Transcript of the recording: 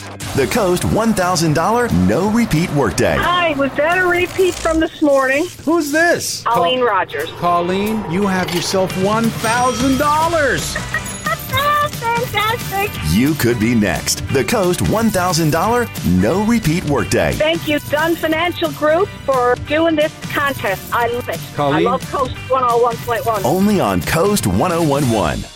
The Coast $1,000 no repeat workday. Hi, was that a repeat from this morning? Who's this? Colleen Rogers. Colleen, you have yourself $1,000. Fantastic. You could be next. The Coast $1,000 no repeat workday. Thank you, Dunn Financial Group, for doing this contest. I love it. Colleen? I love Coast 101.1. Only on Coast 1011.